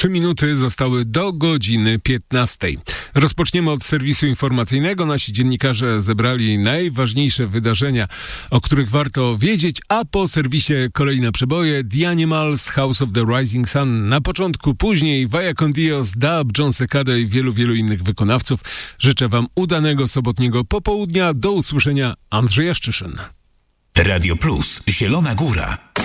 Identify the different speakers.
Speaker 1: 3 minuty zostały do godziny 15. Rozpoczniemy od serwisu informacyjnego. Nasi dziennikarze zebrali najważniejsze wydarzenia, o których warto wiedzieć, a po serwisie kolejne przeboje: The Animals, House of the Rising Sun na początku, później Vaya con Dios, Dub, John Secada i wielu innych wykonawców. Życzę Wam udanego sobotniego popołudnia. Do usłyszenia. Andrzej Jaszczyszyn.
Speaker 2: Radio Plus, Zielona Góra.